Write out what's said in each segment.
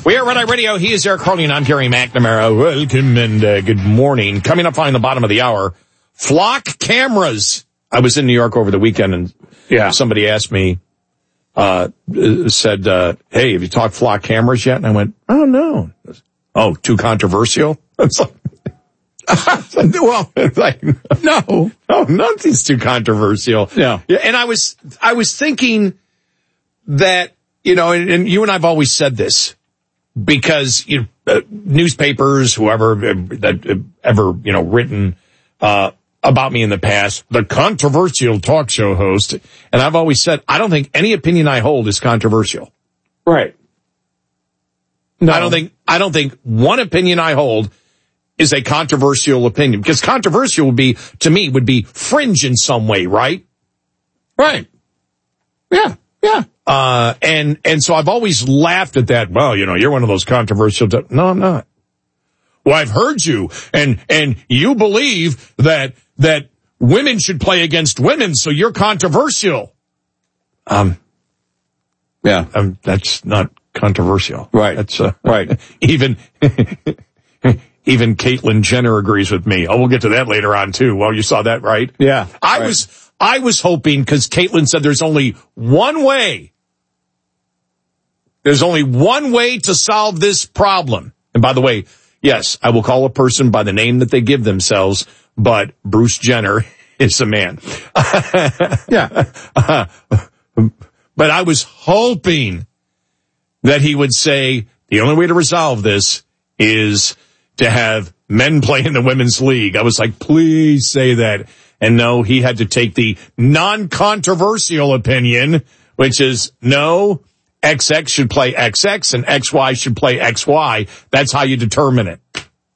We are Red Eye Radio. He is Eric Carly, and I'm Gary McNamara. Welcome and good morning. Coming up on the bottom of the hour, flock cameras. I was in New York over the weekend, and somebody asked me, said, hey, have you talked flock cameras yet? And I went, oh, no. Oh, too controversial? It's like, well, it's like, no, nothing's too controversial. Yeah. And I was thinking that, and you and I've always said this, because newspapers, whoever that ever written about me in the past, the controversial talk show host, and I've always said I don't think any opinion I hold is controversial. Right. No. I don't think one opinion I hold is a controversial opinion, because controversial would be fringe in some way, right? Right. Yeah. And so I've always laughed at that. Well, you're one of those controversial. No, I'm not. Well, I've heard you, and you believe that women should play against women, so you're controversial. That's not controversial. Right. That's right. Even Caitlyn Jenner agrees with me. Oh, we'll get to that later on too. Well, you saw that, right? Yeah. I was hoping, because Caitlyn said there's only one way. There's only one way to solve this problem. And by the way, yes, I will call a person by the name that they give themselves, but Bruce Jenner is a man. Yeah. But I was hoping that he would say the only way to resolve this is to have men play in the women's league. I was like, please say that. And no, he had to take the non-controversial opinion, which is no, XX should play XX and XY should play XY. That's how you determine it.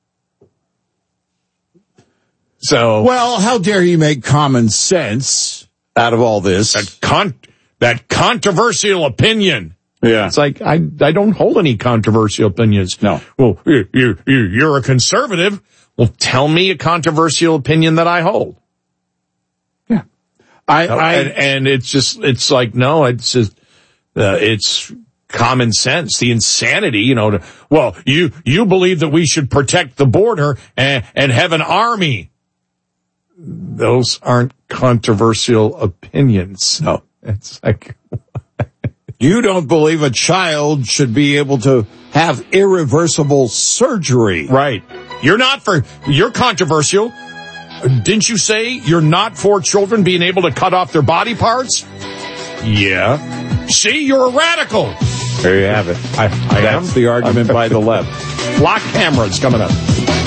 So, well, how dare you make common sense out of all this? That controversial opinion. Yeah. It's like, I don't hold any controversial opinions. No. Well, you're a conservative. Well, tell me a controversial opinion that I hold. Yeah. And it's like, no, it's just, it's common sense, the insanity, you believe that we should protect the border and have an army. Those aren't controversial opinions. No. It's like, you don't believe a child should be able to have irreversible surgery. Right. You're controversial. Didn't you say you're not for children being able to cut off their body parts? Yeah. See, you're a radical. There you have it. That's the argument by the left. Flock cameras coming up.